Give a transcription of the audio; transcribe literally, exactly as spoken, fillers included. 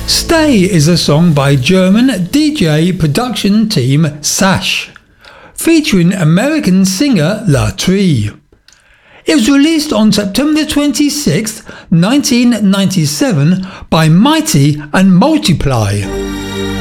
Stay is a song by German D J production team Sash, featuring American singer La Tree. It was released on September twenty-sixth, nineteen ninety-seven by Mighty and Multiply.